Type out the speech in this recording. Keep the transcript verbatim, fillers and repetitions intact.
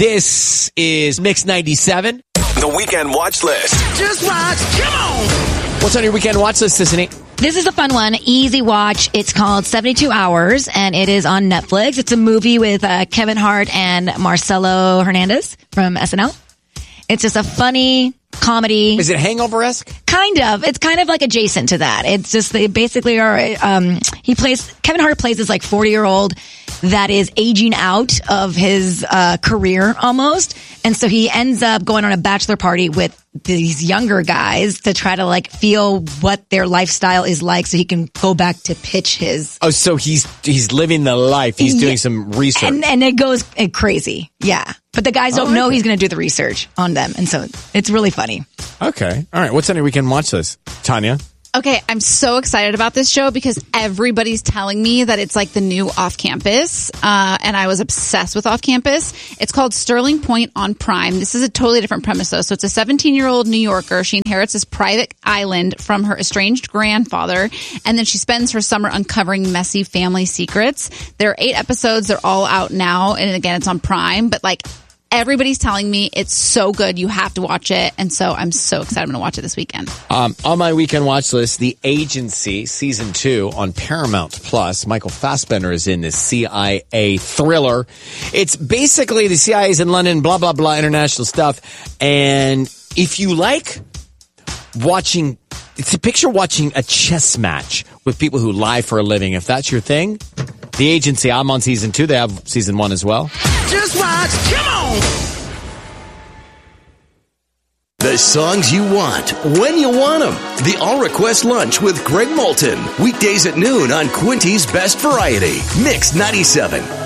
This is Mix ninety-seven. The Weekend Watch List. Just watch. Come on. What's on your Weekend Watch List, Sissany? This is a fun one. Easy watch. It's called seventy-two hours, and it is on Netflix. It's a movie with uh, Kevin Hart and Marcelo Hernandez from S N L. It's just a funny comedy. Is it Hangover-esque? Kind of. It's kind of like adjacent to that. It's just they basically are. Um, he plays Kevin Hart plays this like forty year old that is aging out of his uh, career almost, and so he ends up going on a bachelor party with these younger guys to try to like feel what their lifestyle is like, so he can go back to pitch his. Oh, so he's he's living the life. He's doing Yeah. some research, and, and it goes uh, crazy. Yeah, but the guys don't Oh, know okay. he's going to do the research on them, and so it's really funny. Okay. All right. What's on your Weekend Watch List, Tanya? Okay, I'm so excited about this show because everybody's telling me that it's like the new Off Campus, uh, and I was obsessed with Off Campus. It's called Sterling Point on Prime. This is a totally different premise, though. So it's a seventeen-year-old New Yorker. She inherits this private island from her estranged grandfather, and then she spends her summer uncovering messy family secrets. There are eight episodes. They're all out now, and again, it's on Prime, but like, everybody's telling me it's so good. You have to watch it. And so I'm so excited. I'm going to watch it this weekend. Um, on my Weekend Watch List, The Agency, Season two on Paramount Plus. Michael Fassbender is in this C I A thriller. It's basically the C I A's in London, blah, blah, blah, international stuff. And if you like watching, it's a picture watching a chess match with people who lie for a living. If that's your thing, The Agency, I'm on Season two. They have Season one as well. Just watch. Come on. The songs you want, when you want them. The All Request Lunch with Greg Moulton. Weekdays at noon on Quinty's Best Variety. Mix ninety-seven.